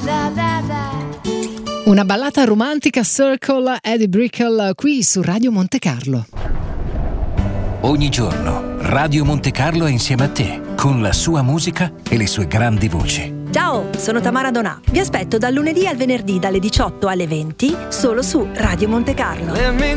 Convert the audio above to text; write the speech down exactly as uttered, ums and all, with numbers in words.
Una ballata romantica, Circle, Eddie Brickell, qui su Radio Monte Carlo. Ogni giorno Radio Monte Carlo è insieme a te, con la sua musica e le sue grandi voci. Ciao, sono Tamara Donà. Vi aspetto dal lunedì al venerdì dalle diciotto alle venti solo su Radio Monte Carlo.